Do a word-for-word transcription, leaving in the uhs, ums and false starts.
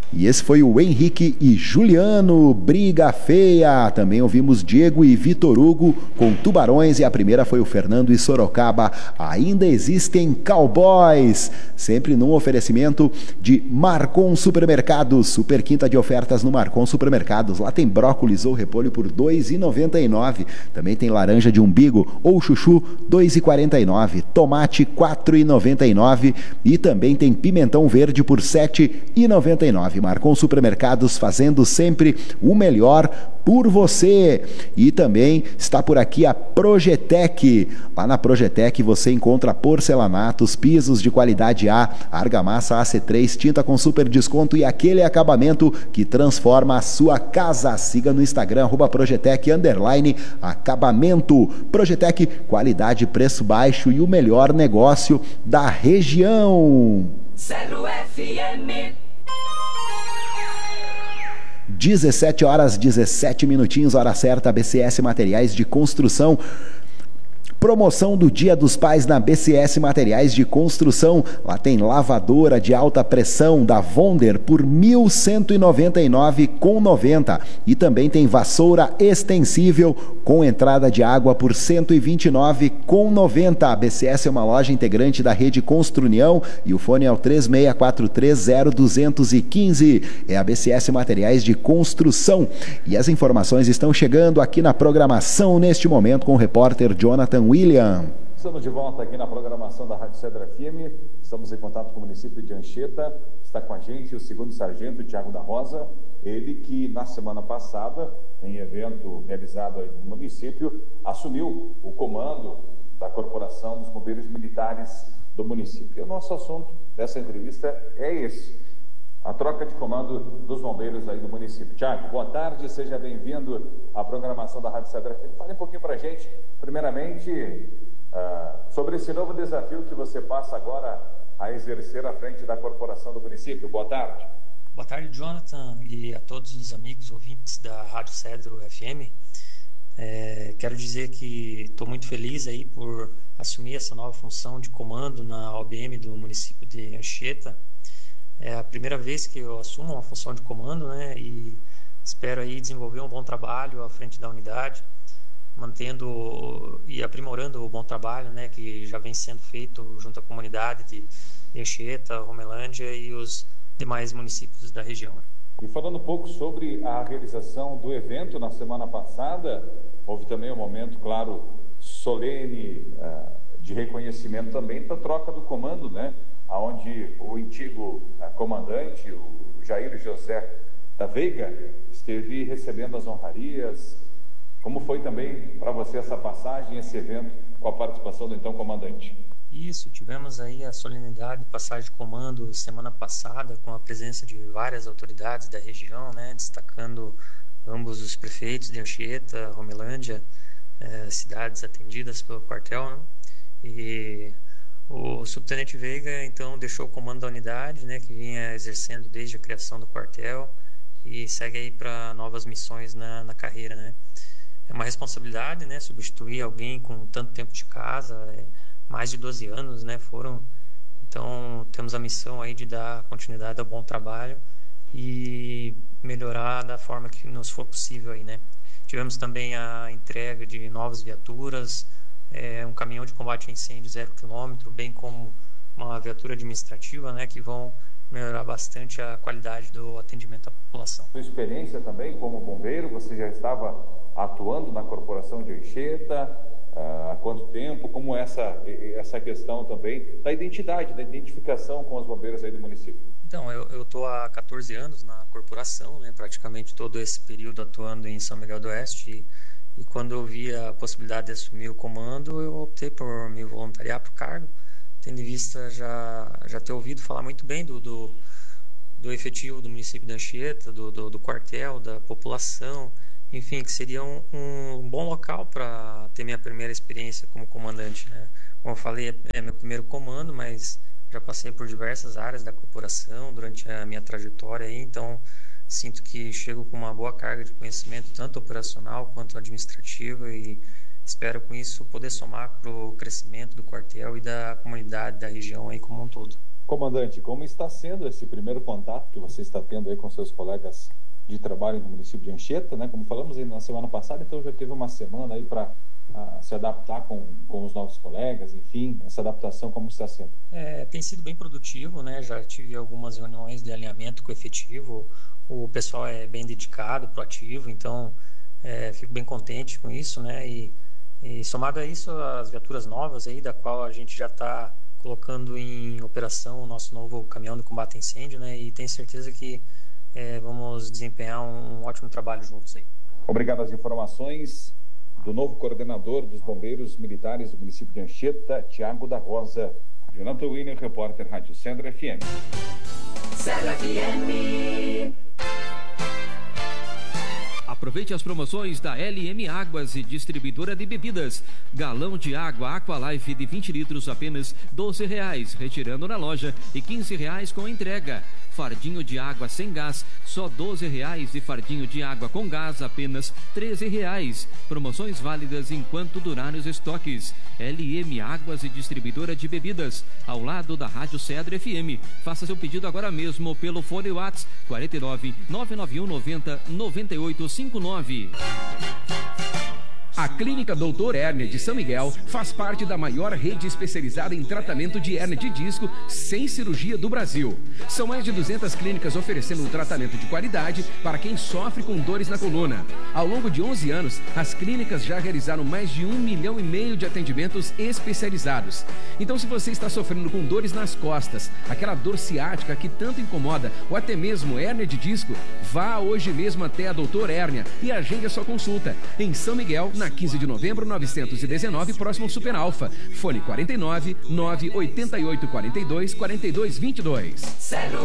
E esse foi o Henrique e Juliano, Briga Feia. Também ouvimos Diego e Vitor Hugo com Tubarões. E a primeira foi o Fernando e Sorocaba, Ainda Existem Cowboys. Sempre num oferecimento de Marcon Supermercados. Super quinta de ofertas no Marcon Supermercados. Lá tem brócolis ou repolho por dois reais e noventa e nove centavos. Também tem laranja de umbigo ou chuchu dois reais e quarenta e nove centavos. Tomate quatro reais e noventa e nove centavos. E também tem pimentão verde por sete reais e noventa e nove centavos. Marcon Supermercados, fazendo sempre o melhor por você. E também está por aqui a Projetec. Lá na Projetec você encontra porcelanatos, pisos de qualidade A, argamassa A C três, tinta com super desconto e aquele acabamento que transforma a sua casa. Siga no Instagram, arroba Projetec, underline, acabamento. Projetec, qualidade, preço baixo e o melhor negócio da região. Zero F M. dezessete horas, dezessete minutinhos, hora certa, B C S Materiais de Construção. Promoção do Dia dos Pais na B C S Materiais de Construção. Lá tem lavadora de alta pressão da Wonder por mil cento e noventa e nove reais e noventa centavos. E também tem vassoura extensível com entrada de água por cento e vinte e nove reais e noventa centavos. A B C S é uma loja integrante da rede Construnião e o fone é o três seis quatro três zero dois um cinco. É a B C S Materiais de Construção. E as informações estão chegando aqui na programação neste momento com o repórter Jonathan William. Estamos de volta aqui na programação da Rádio Cedro F M. Estamos em contato com o município de Anchieta. Está com a gente o segundo sargento Tiago da Rosa. Ele que na semana passada, em evento realizado aí no município, assumiu o comando da Corporação dos Bombeiros Militares do município. E o nosso assunto dessa entrevista é esse: a troca de comando dos bombeiros aí do município. Tiago, boa tarde, seja bem-vindo à programação da Rádio Cedro F M. Fale um pouquinho para a gente, primeiramente, uh, sobre esse novo desafio que você passa agora a exercer à frente da corporação do município. Boa tarde. Boa tarde, Jonathan, e a todos os amigos ouvintes da Rádio Cedro F M. É, quero dizer que estou muito feliz aí por assumir essa nova função de comando na O B M do município de Anchieta. É a primeira vez que eu assumo uma função de comando, né, e espero aí desenvolver um bom trabalho à frente da unidade, mantendo e aprimorando o bom trabalho, né, que já vem sendo feito junto à comunidade de Anchieta, Romelândia e os demais municípios da região. E falando um pouco sobre a realização do evento na semana passada, houve também um momento, claro, solene, uh, de reconhecimento também da troca do comando, né? Onde o antigo uh, comandante, o Jair José da Veiga, esteve recebendo as honrarias. Como foi também para você essa passagem, esse evento, com a participação do então comandante? Isso, tivemos aí a solenidade de passagem de comando semana passada, com a presença de várias autoridades da região, né, destacando ambos os prefeitos de Anchieta, Romelândia, eh, cidades atendidas pelo quartel, né, e o subtenente Veiga então deixou o comando da unidade, né, que vinha exercendo desde a criação do quartel e segue aí para novas missões na, na carreira, né. É uma responsabilidade, né, substituir alguém com tanto tempo de casa, é, mais de doze anos, né, foram. Então temos a missão aí de dar continuidade ao bom trabalho e melhorar da forma que nos for possível aí, né. Tivemos também a entrega de novas viaturas, é, um caminhão de combate a incêndio zero quilômetro, bem como uma viatura administrativa, né, que vão melhorar bastante a qualidade do atendimento à população. Sua experiência também como bombeiro, você já estava atuando na corporação de Anchieta? Uh, há quanto tempo? Como essa, essa questão também da identidade, da identificação com os bombeiros aí do município? Então, eu estou há quatorze anos na corporação, né, praticamente todo esse período atuando em São Miguel do Oeste, e, e quando eu vi a possibilidade de assumir o comando, eu optei por me voluntariar para o cargo, tendo em vista já, já ter ouvido falar muito bem do, do, do efetivo do município de Anchieta, do, do, do quartel, da população, enfim, que seria um, um bom local para ter minha primeira experiência como comandante, né? Como eu falei, é, é meu primeiro comando, mas já passei por diversas áreas da corporação durante a minha trajetória aí, então sinto que chego com uma boa carga de conhecimento, tanto operacional quanto administrativo, e espero com isso poder somar para o crescimento do quartel e da comunidade da região aí como um todo. Comandante, como está sendo esse primeiro contato que você está tendo aí com seus colegas de trabalho no município de Anchieta, né? Como falamos aí na semana passada, então já teve uma semana aí para uh, se adaptar com, com os novos colegas, enfim, essa adaptação como está sendo? É, tem sido bem produtivo, né? Já tive algumas reuniões de alinhamento com o efetivo, o pessoal é bem dedicado, proativo, então é, fico bem contente com isso, né? E, e somado a isso, as viaturas novas aí, da qual a gente já está colocando em operação o nosso novo caminhão de combate a incêndio, né? E tenho certeza que é, vamos desempenhar um, um ótimo trabalho juntos aí. Obrigado às informações do novo coordenador dos bombeiros militares do município de Anchieta, Tiago da Rosa. Jonathan Wiener, repórter Rádio Cedro F M. Cedro F M. Aproveite as promoções da L M Águas e Distribuidora de Bebidas. Galão de água Aqualife de vinte litros apenas doze reais, retirando na loja, e quinze reais com entrega. Fardinho de água sem gás, só doze reais, e fardinho de água com gás apenas treze reais. Promoções válidas enquanto durarem os estoques. L M Águas e Distribuidora de Bebidas, ao lado da Rádio Cedro F M. Faça seu pedido agora mesmo pelo fone WhatsApp quarenta e nove, nove nove um, noventa, noventa e oito cinquenta e nove. A Clínica Doutor Hérnia de São Miguel faz parte da maior rede especializada em tratamento de hérnia de disco sem cirurgia do Brasil. São mais de duzentas clínicas oferecendo um tratamento de qualidade para quem sofre com dores na coluna. Ao longo de onze anos, as clínicas já realizaram mais de um milhão e meio de atendimentos especializados. Então, se você está sofrendo com dores nas costas, aquela dor ciática que tanto incomoda, ou até mesmo hérnia de disco, vá hoje mesmo até a Doutor Hérnia e agende a sua consulta em São Miguel, na quinze de novembro, novecentos e dezenove, próximo ao Super Alfa. Fone quarenta e nove, nove oito oito, quarenta e dois, quarenta e dois, vinte e dois.